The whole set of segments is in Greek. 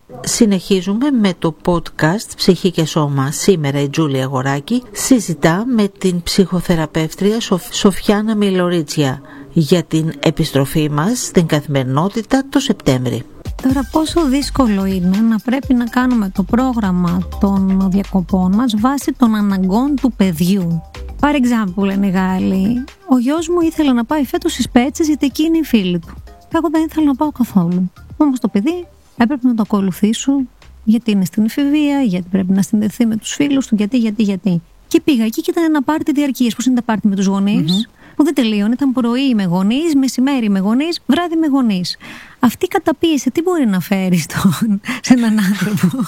Συνεχίζουμε με το podcast «Ψυχή και Σώμα». Σήμερα η Τζούλια Αγοράκη συζητά με την ψυχοθεραπεύτρια Σοφιάνα Μιλορίτσια για την επιστροφή μας στην καθημερινότητα το Σεπτέμβρη. Τώρα, πόσο δύσκολο είναι να πρέπει να κάνουμε το πρόγραμμα των διακοπών μας βάσει των αναγκών του παιδιού. For example, λένε οι Γάλλοι, ο γιος μου ήθελε να πάει φέτος στις Πέτσες γιατί εκεί είναι οι φίλοι του. Εγώ δεν ήθελα να πάω καθόλου. Όμως το παιδί έπρεπε να το ακολουθήσω γιατί είναι στην εφηβεία, γιατί πρέπει να συνδεθεί με τους φίλους του, γιατί. Και πήγα εκεί και ήταν ένα πάρτι διαρκείας. Πώς είναι τα πάρτι με τους γονείς, που δεν τελείωνε. Ήταν πρωί με γονείς, μεσημέρι με γονείς, βράδυ με γονείς. Αυτή η καταπίεση τι μπορεί να φέρει σε έναν άνθρωπο?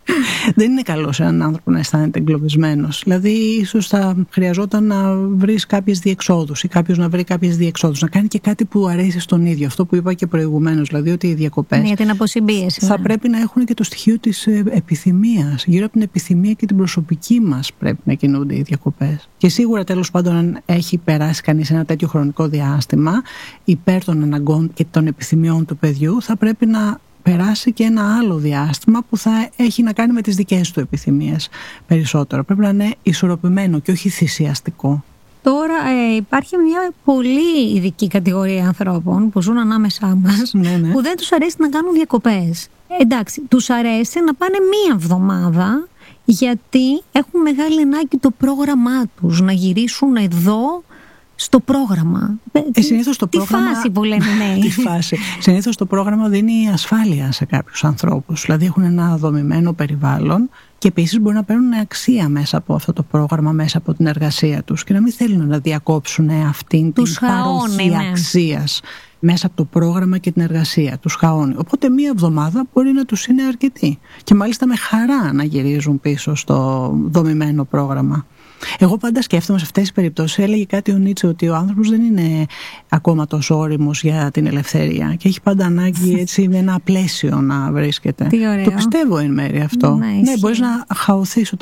Δεν είναι καλό σε έναν άνθρωπο να αισθάνεται εγκλωβισμένος. Δηλαδή, ίσως θα χρειαζόταν να βρεις κάποιες διεξόδους ή κάποιος να βρει κάποιες διεξόδους. Να κάνει και κάτι που αρέσει στον ίδιο. Αυτό που είπα και προηγουμένως, δηλαδή ότι οι διακοπές. Ναι, για την αποσυμπίεση. Θα πρέπει να έχουν και το στοιχείο της επιθυμίας. Γύρω από την επιθυμία και την προσωπική μας πρέπει να κινούνται οι διακοπές. Και σίγουρα, τέλος πάντων, αν έχει περάσει κανείς ένα τέτοιο χρονικό διάστημα υπέρ των αναγκών και των επιθυμιών του παιδιού, θα πρέπει να περάσει και ένα άλλο διάστημα που θα έχει να κάνει με τις δικές του επιθυμίες περισσότερο. Πρέπει να είναι ισορροπημένο και όχι θυσιαστικό. Τώρα υπάρχει μια πολύ ειδική κατηγορία ανθρώπων που ζουν ανάμεσά μας, που δεν τους αρέσει να κάνουν διακοπές. Εντάξει, τους αρέσει να πάνε μία εβδομάδα γιατί έχουν μεγάλη ανάγκη το πρόγραμμά τους, να γυρίσουν εδώ στο πρόγραμμα. Συνήθως το πρόγραμμα. Τη φάση που λένε νέοι. Τη φάση. Συνήθως το πρόγραμμα δίνει ασφάλεια σε κάποιους ανθρώπους. Δηλαδή έχουν ένα δομημένο περιβάλλον και επίσης μπορούν να παίρνουν αξία μέσα από αυτό το πρόγραμμα, μέσα από την εργασία τους και να μην θέλουν να διακόψουν αυτήν την παροχή αξίας μέσα από το πρόγραμμα και την εργασία. Τους χαώνει. Οπότε μία εβδομάδα μπορεί να τους είναι αρκετή. Και μάλιστα με χαρά να γυρίζουν πίσω στο δομημένο πρόγραμμα. Εγώ πάντα σκέφτομαι σε αυτές τις περιπτώσεις, έλεγε κάτι ο Νίτσε, ότι ο άνθρωπος δεν είναι ακόμα τόσο όριμος για την ελευθερία και έχει πάντα ανάγκη έτσι με ένα πλαίσιο να βρίσκεται. Τι ωραίο. Το πιστεύω εν μέρει αυτό. Ναι, μπορείς να χαωθείς